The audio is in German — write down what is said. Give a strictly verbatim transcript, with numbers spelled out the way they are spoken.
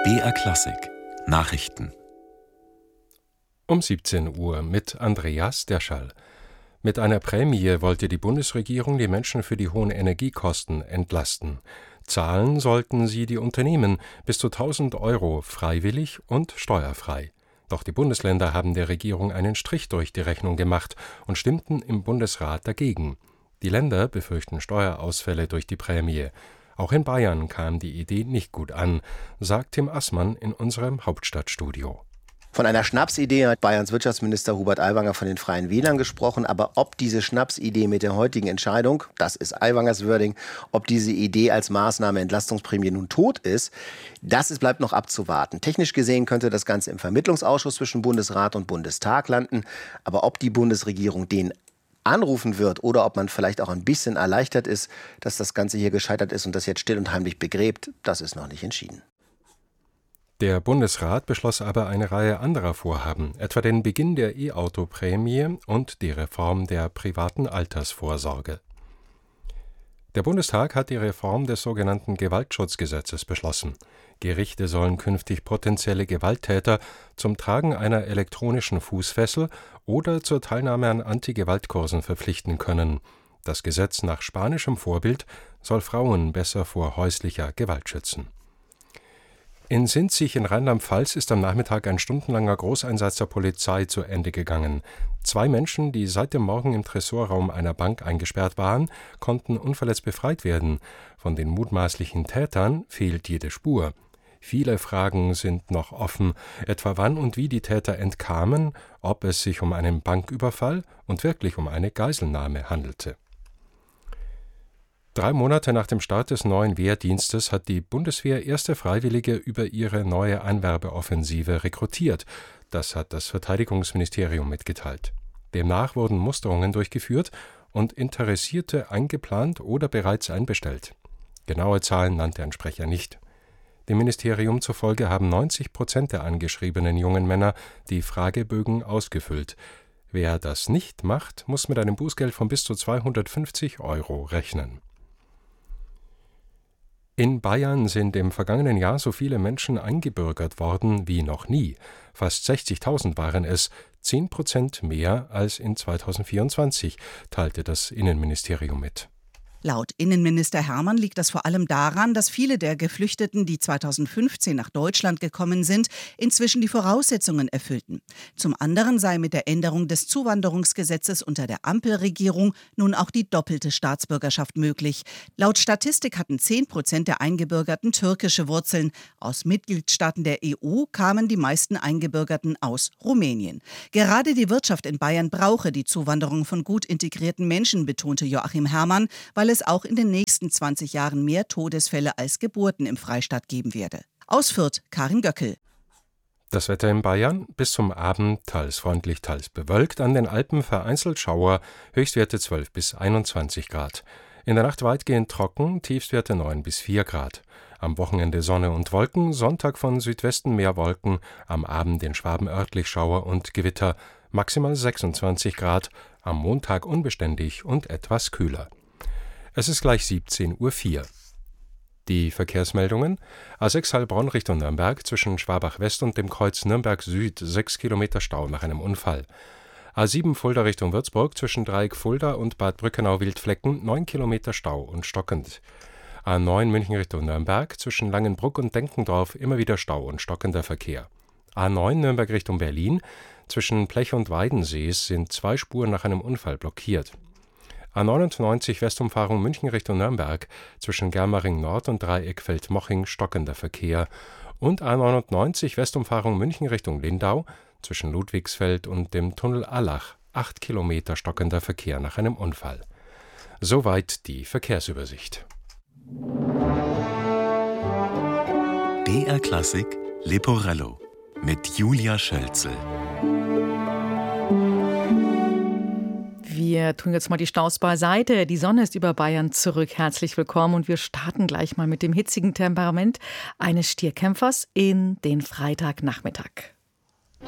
B R Klassik Nachrichten Um siebzehn Uhr mit Andreas Derschall. Mit einer Prämie wollte die Bundesregierung die Menschen für die hohen Energiekosten entlasten. Zahlen sollten sie die Unternehmen bis zu tausend Euro freiwillig und steuerfrei. Doch die Bundesländer haben der Regierung einen Strich durch die Rechnung gemacht und stimmten im Bundesrat dagegen. Die Länder befürchten Steuerausfälle durch die Prämie. Auch in Bayern kam die Idee nicht gut an, sagt Tim Assmann in unserem Hauptstadtstudio. Von einer Schnapsidee hat Bayerns Wirtschaftsminister Hubert Aiwanger von den Freien Wählern gesprochen. Aber ob diese Schnapsidee mit der heutigen Entscheidung, das ist Aiwangers Wording, ob diese Idee als Maßnahme Entlastungsprämie nun tot ist, das ist, bleibt noch abzuwarten. Technisch gesehen könnte das Ganze im Vermittlungsausschuss zwischen Bundesrat und Bundestag landen. Aber ob die Bundesregierung den anrufen wird oder ob man vielleicht auch ein bisschen erleichtert ist, dass das Ganze hier gescheitert ist und das jetzt still und heimlich begräbt, das ist noch nicht entschieden. Der Bundesrat beschloss aber eine Reihe anderer Vorhaben, etwa den Beginn der E-Auto-Prämie und die Reform der privaten Altersvorsorge. Der Bundestag hat die Reform des sogenannten Gewaltschutzgesetzes beschlossen. Gerichte sollen künftig potenzielle Gewalttäter zum Tragen einer elektronischen Fußfessel oder zur Teilnahme an Anti-Gewalt-Kursen verpflichten können. Das Gesetz nach spanischem Vorbild soll Frauen besser vor häuslicher Gewalt schützen. In Sinzig in Rheinland-Pfalz ist am Nachmittag ein stundenlanger Großeinsatz der Polizei zu Ende gegangen. Zwei Menschen, die seit dem Morgen im Tresorraum einer Bank eingesperrt waren, konnten unverletzt befreit werden. Von den mutmaßlichen Tätern fehlt jede Spur. Viele Fragen sind noch offen, etwa wann und wie die Täter entkamen, ob es sich um einen Banküberfall und wirklich um eine Geiselnahme handelte. Drei Monate nach dem Start des neuen Wehrdienstes hat die Bundeswehr erste Freiwillige über ihre neue Anwerbeoffensive rekrutiert. Das hat das Verteidigungsministerium mitgeteilt. Demnach wurden Musterungen durchgeführt und Interessierte eingeplant oder bereits einbestellt. Genaue Zahlen nannte ein Sprecher nicht. Dem Ministerium zufolge haben neunzig Prozent der angeschriebenen jungen Männer die Fragebögen ausgefüllt. Wer das nicht macht, muss mit einem Bußgeld von bis zu zweihundertfünfzig Euro rechnen. In Bayern sind im vergangenen Jahr so viele Menschen eingebürgert worden wie noch nie. Fast sechzigtausend waren es, zehn Prozent mehr als in zweitausendvierundzwanzig, teilte das Innenministerium mit. Laut Innenminister Hermann liegt das vor allem daran, dass viele der Geflüchteten, die zweitausendfünfzehn nach Deutschland gekommen sind, inzwischen die Voraussetzungen erfüllten. Zum anderen sei mit der Änderung des Zuwanderungsgesetzes unter der Ampelregierung nun auch die doppelte Staatsbürgerschaft möglich. Laut Statistik hatten zehn Prozent der Eingebürgerten türkische Wurzeln. Aus Mitgliedstaaten der E U kamen die meisten Eingebürgerten aus Rumänien. Gerade die Wirtschaft in Bayern brauche die Zuwanderung von gut integrierten Menschen, betonte Joachim Herrmann, weil es es auch in den nächsten zwanzig Jahren mehr Todesfälle als Geburten im Freistaat geben werde. Aus Fürth, Karin Göckel. Das Wetter in Bayern: bis zum Abend teils freundlich, teils bewölkt, an den Alpen vereinzelt Schauer, Höchstwerte zwölf bis einundzwanzig Grad. In der Nacht weitgehend trocken, Tiefstwerte neun bis vier Grad. Am Wochenende Sonne und Wolken, Sonntag von Südwesten mehr Wolken, am Abend in Schwaben örtlich Schauer und Gewitter, maximal sechsundzwanzig Grad, am Montag unbeständig und etwas kühler. Es ist gleich siebzehn Uhr vier. Die Verkehrsmeldungen: A sechs Heilbronn Richtung Nürnberg zwischen Schwabach West und dem Kreuz Nürnberg Süd sechs Kilometer Stau nach einem Unfall. A sieben Fulda Richtung Würzburg zwischen Dreieck Fulda und Bad Brückenau-Wildflecken neun Kilometer Stau und stockend. A neun München Richtung Nürnberg zwischen Langenbruck und Denkendorf immer wieder Stau und stockender Verkehr. A neun Nürnberg Richtung Berlin zwischen Plech und Weidensees sind zwei Spuren nach einem Unfall blockiert. A neunundneunzig Westumfahrung München Richtung Nürnberg zwischen Germering Nord und Dreieck Feldmoching stockender Verkehr und A neunundneunzig Westumfahrung München Richtung Lindau zwischen Ludwigsfeld und dem Tunnel Allach acht Kilometer stockender Verkehr nach einem Unfall. Soweit die Verkehrsübersicht. B R Klassik Leporello mit Julia Schölzel. Wir tun jetzt mal die Staus beiseite. Die Sonne ist über Bayern zurück. Herzlich willkommen und wir starten gleich mal mit dem hitzigen Temperament eines Stierkämpfers in den Freitagnachmittag.